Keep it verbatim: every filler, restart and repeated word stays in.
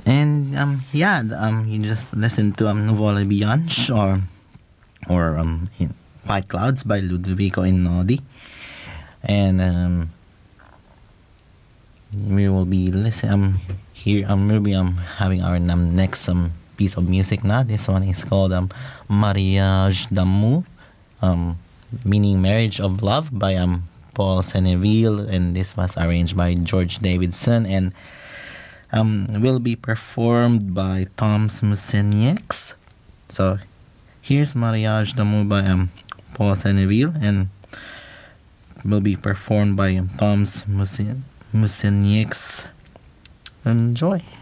And um yeah, um you just listen to um Nuvola Bianch or or um White Clouds by Ludovico Einaudi. And um we will be listening um here um we'll be um having our um, next um piece of music now. This one is called um Mariage d'amour, um meaning marriage of love, by um Paul Seneville, and this was arranged by George Davidson and um will be performed by Toms Musenieks. So here's Mariage d'amour by um Paul Seneville and will be performed by um, Toms Musenieks. Enjoy.